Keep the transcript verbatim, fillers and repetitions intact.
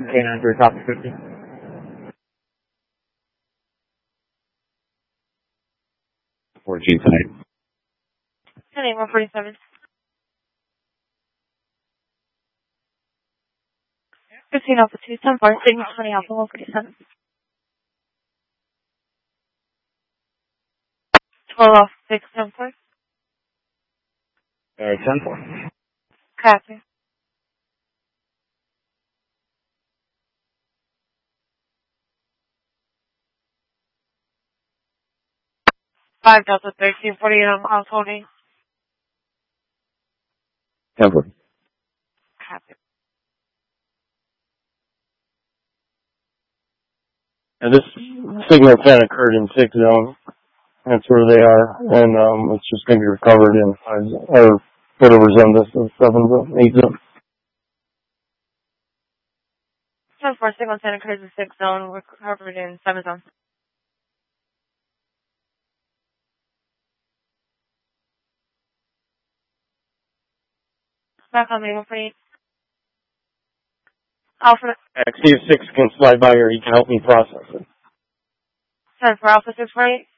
K nine three, copy fifty. four G tonight. ten eight one forty-seven. fifteen Alpha two, ten four, signal twenty Alpha one forty-seven. twelve Alpha six, ten four. Uh, ten four. Copy. five Delta thirteen forty-eight on Miles holding. ten four. Copy. And this signal event occurred in six zone. That's where they are, and um, it's just going to be recovered in five, or whatever zone this is, seven zone, eight zone. ten four, signal ten occurs in six zone, recovered in seven zone. Back on me, one forty-eight. Alpha. See if six can slide by here, he can help me process it. ten four, Alpha six forty-eight.